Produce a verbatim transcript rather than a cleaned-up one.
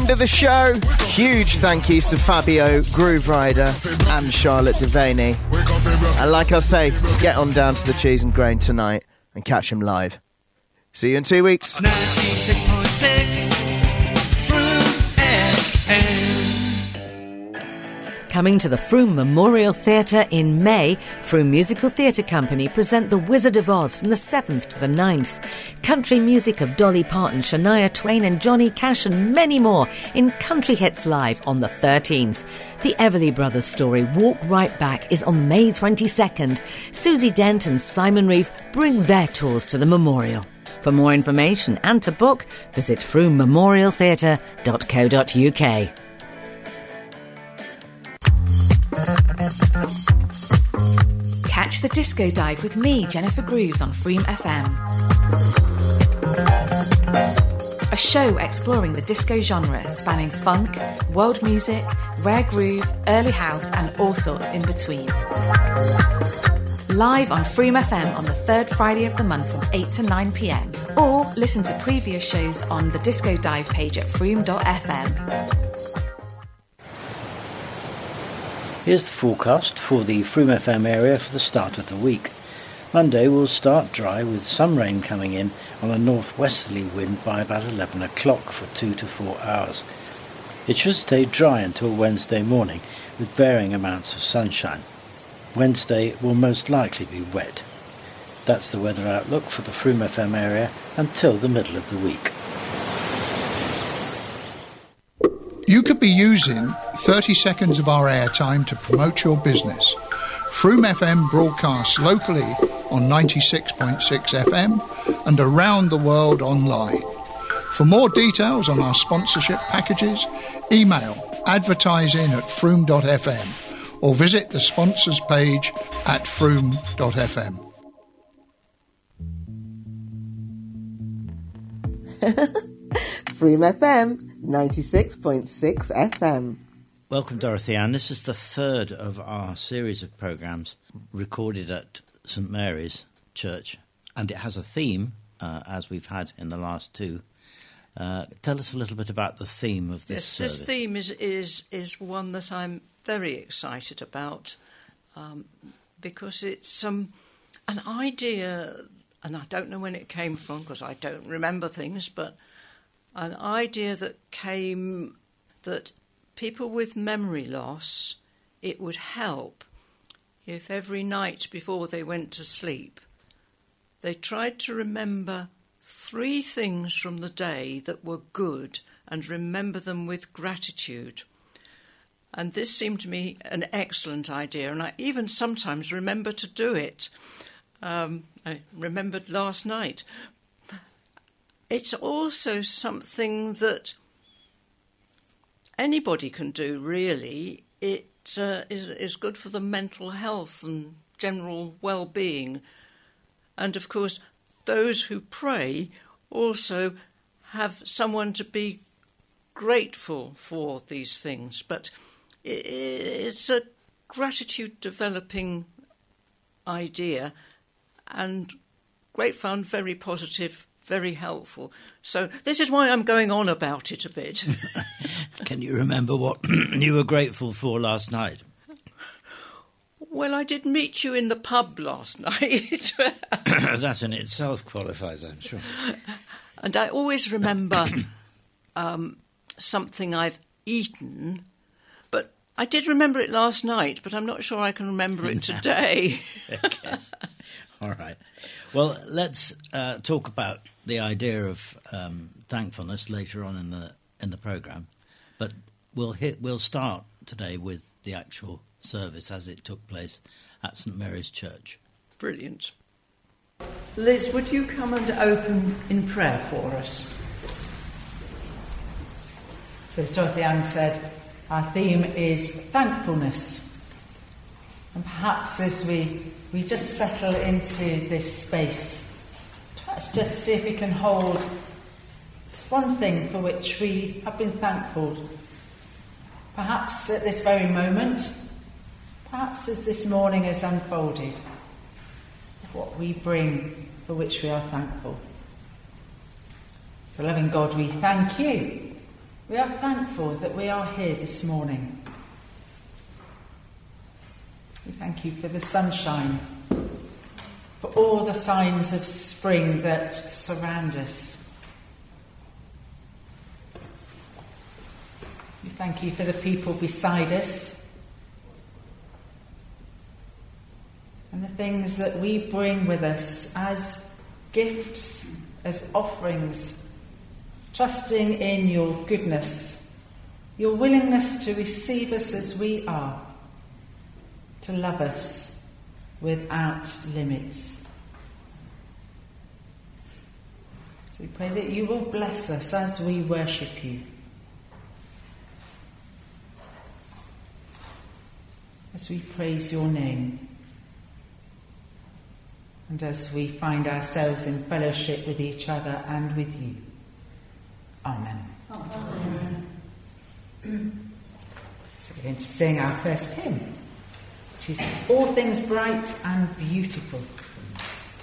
end of the show. Huge thank yous to Fabio, Groove Rider and Charlotte Devaney. And like I say, get on down to the Cheese and Grain tonight and catch him live. See you in two weeks. ninety-six point six Fruit F M. Coming to the Frome Memorial Theatre in May, Frome Musical Theatre Company present The Wizard of Oz from the seventh to the ninth. Country music of Dolly Parton, Shania Twain and Johnny Cash and many more in Country Hits Live on the thirteenth. The Everly Brothers story, Walk Right Back, is on May twenty-second. Susie Dent and Simon Reeve bring their tours to the memorial. For more information and to book, visit frome memorial theatre dot co dot uk. Catch the Disco Dive with me, Jennifer Grooves, on Frome F M. A show exploring the disco genre, spanning funk, world music, rare groove, early house and all sorts in between. Live on Frome F M on the third Friday of the month from eight to nine p.m. Or listen to previous shows on the Disco Dive page at frome dot f m. Here's the forecast for the Frome F M area for the start of the week. Monday will start dry with some rain coming in on a northwesterly wind by about eleven o'clock for two to four hours. It should stay dry until Wednesday morning with varying amounts of sunshine. Wednesday will most likely be wet. That's the weather outlook for the Frome F M area until the middle of the week. You could be using thirty seconds of our airtime to promote your business. Frome F M broadcasts locally on ninety-six point six F M and around the world online. For more details on our sponsorship packages, email advertising at frome dot f m or visit the sponsors page at frome dot f m. Frome F M, ninety-six point six F M. Welcome, Dorothy Ann. This is the third of our series of programmes recorded at St Mary's Church, and it has a theme, uh, as we've had in the last two. Uh, tell us a little bit about the theme of this Yes, service. this theme is, is, is one that I'm very excited about um, because it's um, an idea, and I don't know when it came from because I don't remember things, but an idea that came that people with memory loss, it would help if every night before they went to sleep, they tried to remember three things from the day that were good and remember them with gratitude. And this seemed to me an excellent idea, and I even sometimes remember to do it. Um, I remembered last night. It's also something that anybody can do, really. It uh, is, is good for the mental health and general well-being. And, of course, those who pray also have someone to be grateful for these things. But it, it's a gratitude-developing idea and great fun, very positive, very helpful. So this is why I'm going on about it a bit. Can you remember what you were grateful for last night? Well, I did meet you in the pub last night. That in itself qualifies, I'm sure. And I always remember um, something I've eaten, but I did remember it last night, but I'm not sure I can remember it today. Okay. All right. Well, let's uh, talk about the idea of um, thankfulness later on in the in the programme, but we'll hit we'll start today with the actual service as it took place at St Mary's Church. Brilliant. Liz, would you come and open in prayer for us? So as Dorothy Ann said, our theme is thankfulness. And perhaps as we, we just settle into this space, let's just see if we can hold this one thing for which we have been thankful. Perhaps at this very moment, perhaps as this morning has unfolded, what we bring for which we are thankful. So loving God, we thank you We are thankful that we are here this morning. We thank you for the sunshine, for all the signs of spring that surround us. We thank you for the people beside us and the things that we bring with us as gifts, as offerings, trusting in your goodness, your willingness to receive us as we are, to love us without limits. So we pray that you will bless us as we worship you, as we praise your name, and as we find ourselves in fellowship with each other and with you. Amen. Amen. So we're going to sing our first hymn, which is All Things Bright and Beautiful.